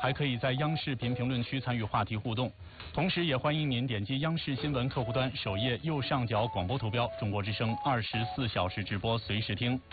还可以在央视频评论区参与话题互动。同时，也欢迎您点击央视新闻客户端首页右上角广播图标“中国之声24小时直播”，随时听。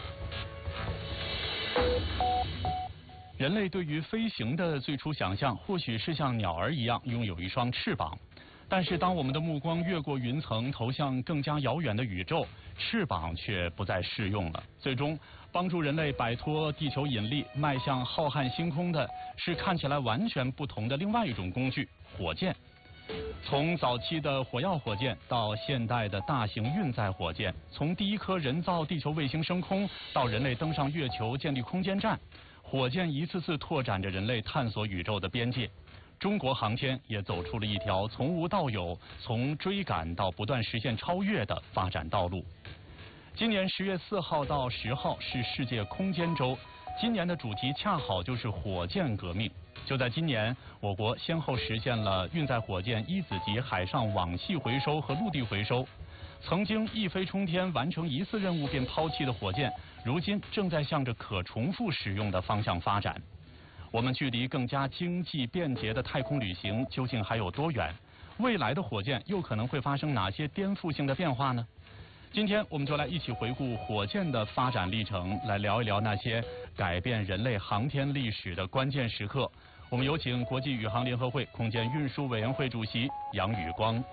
人类对于飞行的最初想象，或许是像鸟儿一样拥有一双翅膀。但是，当我们的目光越过云层，投向更加遥远的宇宙，翅膀却不再适用了。最终，帮助人类摆脱地球引力，迈向浩瀚星空的，是看起来完全不同的另外一种工具——火箭。从早期的火药火箭到现代的大型运载火箭，从第一颗人造地球卫星升空到人类登上月球建立空间站，火箭一次次拓展着人类探索宇宙的边界。中国航天也走出了一条从无到有、从追赶到不断实现超越的发展道路。今年10月4号到10号是世界空间周，今年的主题恰好就是火箭革命。就在今年，我国先后实现了运载火箭一子级海上网系回收和陆地回收。曾经一飞冲天完成一次任务便抛弃的火箭，如今正在向着可重复使用的方向发展。我们距离更加经济便捷的太空旅行究竟还有多远？未来的火箭又可能会发生哪些颠覆性的变化呢？今天我们就来一起回顾火箭的发展历程，来聊一聊那些改变人类航天历史的关键时刻。我们有请国际宇航联合会空间运输委员会主席杨宇光。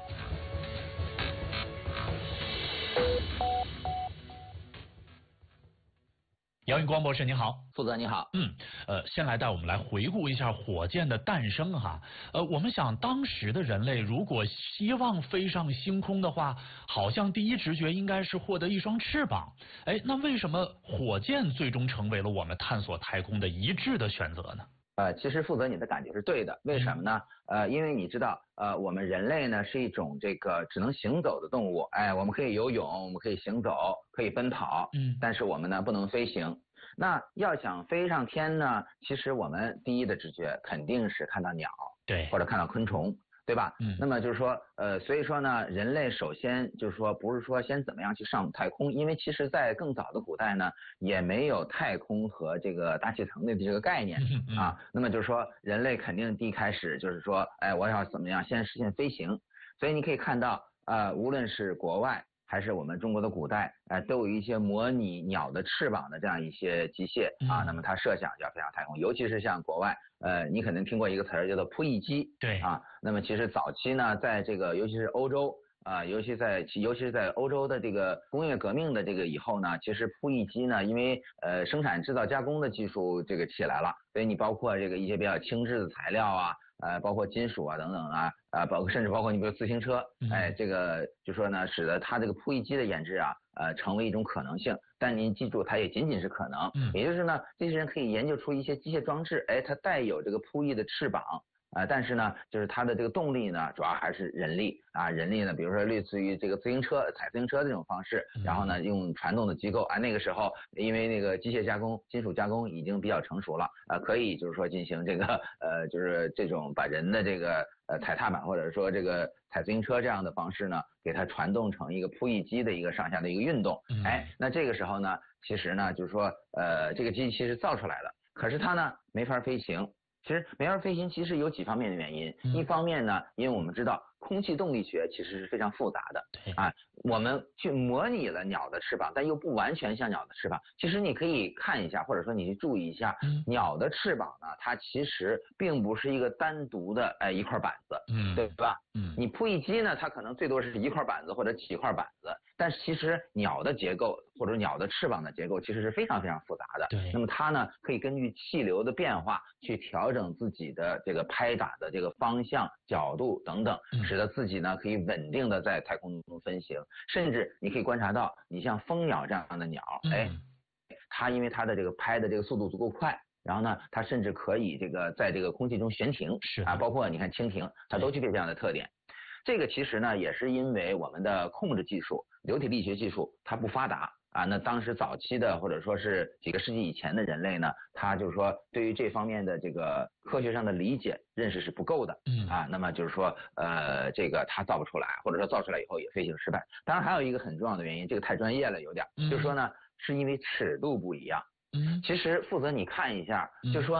杨宇光博士您好。 负责你好。 先来带我们来回顾一下火箭的诞生哈。我们想当时的人类如果希望飞上星空的话，好像第一直觉应该是获得一双翅膀。那为什么火箭最终成为了我们探索太空的一致的选择呢？ 其实负责你的感觉是对的，为什么呢？因为你知道，我们人类呢是一种这个只能行走的动物，我们可以游泳，我们可以行走，可以奔跑，但是我们呢不能飞行。那要想飞上天呢，其实我们第一的直觉肯定是看到鸟， 对， 或者看到昆虫，对吧？那么就是说，所以说呢，人类首先就是说，不是说先怎么样去上太空，因为其实在更早的古代呢，也没有太空和这个大气层的这个概念啊。那么就是说，人类肯定第一开始就是说，我要怎么样先实现飞行。所以你可以看到，无论是国外还是我们中国的古代，都有一些模拟鸟的翅膀的这样一些机械啊。那么它设想要飞上太空，尤其是像国外，你可能听过一个词儿叫做扑翼机， 对啊。 那么其实早期呢，在这个尤其是欧洲尤其是在欧洲的这个工业革命的这个以后呢，其实扑翼机呢，因为生产制造加工的技术这个起来了，所以你包括这个一些比较轻质的材料啊。包括金属啊等等啊，甚至包括你比如自行车，这个就说呢，使得它这个扑翼机的研制啊，成为一种可能性。但您记住，它也仅仅是可能，也就是呢，这些人可以研究出一些机械装置，它带有这个扑翼的翅膀。但是呢，就是它的这个动力呢，主要还是人力啊，人力呢，比如说类似于这个自行车、踩自行车这种方式，然后呢，用传动的机构那个时候因为那个机械加工、金属加工已经比较成熟了可以就是说进行这个就是这种把人的这个踩踏板或者说这个踩自行车这样的方式呢，给它传动成一个扑翼机的一个上下的一个运动。那这个时候呢，其实呢，就是说这个机器是造出来了，可是它呢没法飞行。其实没法飞行其实有几方面的原因，一方面呢，因为我们知道空气动力学其实是非常复杂的，我们去模拟了鸟的翅膀，但又不完全像鸟的翅膀。其实你可以看一下，或者说你去注意一下，鸟的翅膀呢，它其实并不是一个单独的一块板子，对吧？你扑翼机呢，它可能最多是一块板子或者几块板子，但是其实鸟的结构或者鸟的翅膀的结构其实是非常非常复杂的。 对， 那么它呢可以根据气流的变化去调整自己的这个拍打的这个方向、角度等等，使得自己呢可以稳定的在太空中飞行。甚至你可以观察到，你像蜂鸟这样的鸟，它因为它的这个拍的这个速度足够快。然后呢，它甚至可以这个在这个空气中悬停，包括你看蜻蜓，它都具备这样的特点。这个其实呢，也是因为我们的控制技术、流体力学技术它不发达那当时早期的或者说是几个世纪以前的人类呢，他就是说对于这方面的这个科学上的理解认识是不够的那么就是说这个他造不出来，或者说造出来以后也飞行失败。当然还有一个很重要的原因，这个太专业了有点，就是说呢，是因为尺度不一样。其实负责你看一下，就说呢，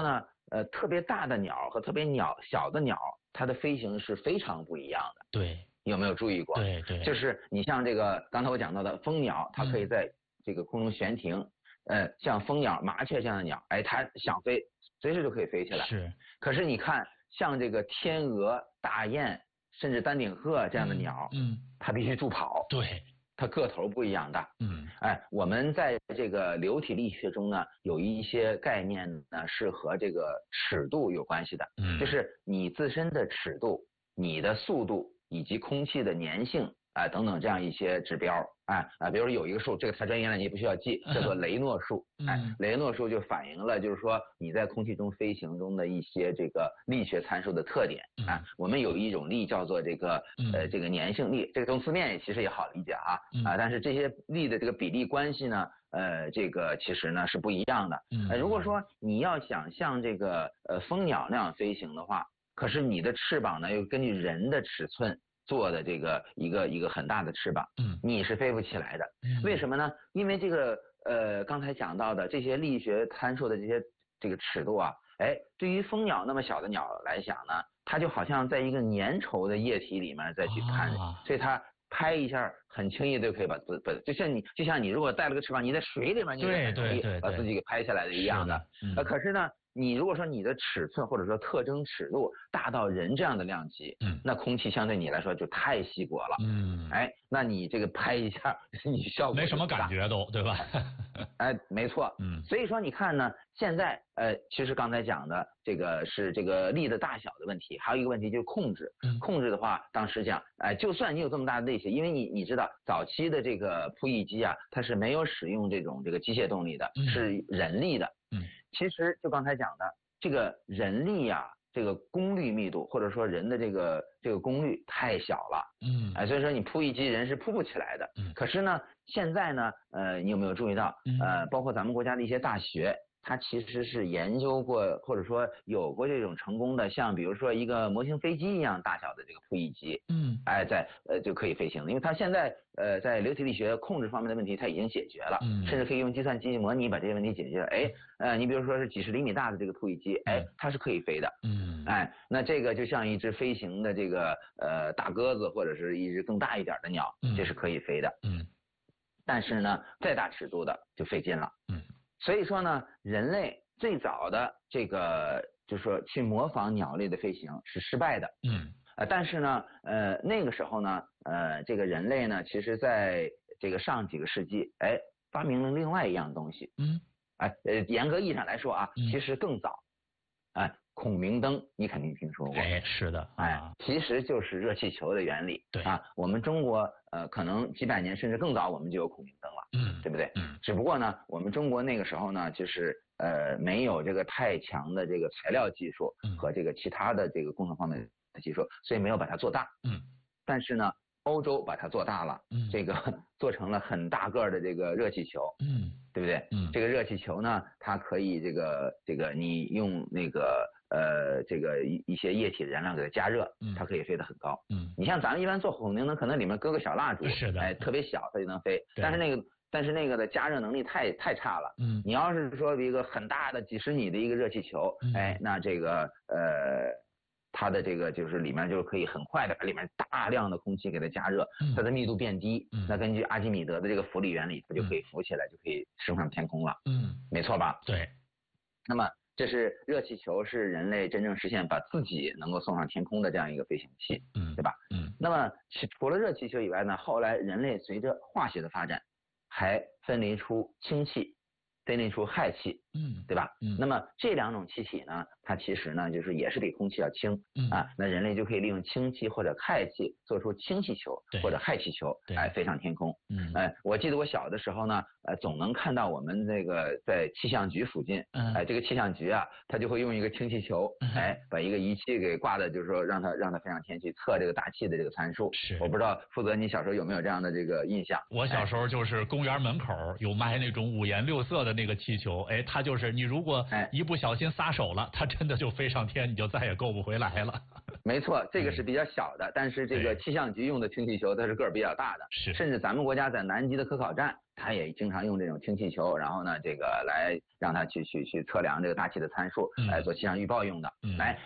特别大的鸟和特别小的鸟，它的飞行是非常不一样的。 对， 有没有注意过？ 对对， 就是你像这个刚才我讲到的蜂鸟，它可以在这个空中悬停。像蜂鸟、麻雀这样的鸟，哎，它想飞，随时就可以飞起来。 是。 可是你看，像这个天鹅、大雁，甚至丹顶鹤这样的鸟，它必须助跑。 对。 它个头不一样大。哎，我们在这个流体力学中呢，有一些概念呢是和这个尺度有关系的。就是你自身的尺度、你的速度以及空气的粘性。等等这样一些指标，比如说有一个数，这个太专业了，你也不需要记，叫做雷诺数。雷诺数就反映了就是说你在空气中飞行中的一些这个力学参数的特点。我们有一种力叫做这个这个粘性力，这个从字面其实也好理解但是这些力的这个比例关系呢，这个其实呢是不一样的。如果说你要想像这个蜂鸟那样飞行的话，可是你的翅膀呢又根据人的尺寸做的这个一个很大的翅膀，你是飞不起来的。为什么呢？因为这个刚才讲到的这些力学参数的这个尺度啊，对于蜂鸟那么小的鸟来讲呢，它就好像在一个粘稠的液体里面再去攀，所以它拍一下很轻易就可以把就像你如果带了个翅膀，你在水里面你也很容易把自己给拍下来的一样的。可是呢，你如果说你的尺寸或者说特征尺度大到人这样的量级，那空气相对你来说就太稀薄了。那你这个拍一下，你效果没什么感觉都，对吧？ 没错。所以说你看呢，现在其实刚才讲的这个是这个力的大小的问题，还有一个问题就是控制。控制的话，当时讲，就算你有这么大的力气，因为你知道早期的这个扑翼机啊，它是没有使用这个机械动力的，是人力的。其实就刚才讲的这个人力啊，这个功率密度或者说人的这个功率太小了。所以说你扑翼机人是扑不起来的。可是呢，现在呢，你有没有注意到，包括咱们国家的一些大学，它其实是研究过或者说有过这种成功的，像比如说一个模型飞机一样大小的这个扑翼机，就可以飞行的，因为它现在在流体力学控制方面的问题它已经解决了，甚至可以用计算机模拟把这些问题解决了。你比如说是几十厘米大的这个扑翼机，它是可以飞的。那这个就像一只飞行的这个大鸽子或者是一只更大一点的鸟，这是可以飞的。但是呢，再大尺度的就费劲了。所以说呢，人类最早的这个就是说去模仿鸟类的飞行是失败的。但是呢，那个时候呢，这个人类呢，其实在这个上几个世纪，发明了另外一样东西。严格意义上来说啊，其实更早。孔明灯你肯定听说过。 是的。 其实就是热气球的原理。 对我们中国可能几百年甚至更早我们就有孔明灯了。对不对？只不过呢，我们中国那个时候呢，就是没有这个太强的这个材料技术和这个其他的这个工程方面的技术，所以没有把它做大。但是呢，欧洲把它做大了，这个做成了很大个的这个热气球。对不对？这个热气球呢，它可以这个你用那个这个一些液体的燃料给它加热，它可以飞得很高。你像咱们一般做孔明灯，可能里面搁个小蜡烛， 是的， 特别小它就能飞。但是那个的加热能力太差了。你要是说一个很大的几十米的一个热气球，那这个它的这个就是里面就可以很快的把里面大量的空气给它加热，它的密度变低。那根据阿基米德的这个浮力原理，它就可以浮起来，就可以升上天空了。没错吧？ 对。 那么这是热气球，是人类真正实现把自己能够送上天空的这样一个飞行器。对吧？那么除了热气球以外呢，后来人类随着化学的发展，还分离出氢气，分离出氦气。对吧？那么这两种气体呢，它其实呢就是也是比空气要轻。那人类就可以利用氢气或者氦气做出氢气球或者氦气球，飞上天空。我记得我小的时候呢，总能看到我们那个在气象局附近，这个气象局啊，它就会用一个氢气球，把一个仪器给挂的，就是说让它飞上天去测这个大气的这个参数。我不知道负责你小时候有没有这样的这个印象？ 我小时候就是公园门口有卖那种五颜六色的那个气球，它就是你如果一不小心撒手了，它真的就飞上天，你就再也够不回来了。 没错，这个是比较小的，但是这个气象局用的氢气球它是个儿比较大的，甚至咱们国家在南极的科考站， 它也经常用这种氢气球，然后呢，这个来让它去测量这个大气的参数，来做气象预报用的。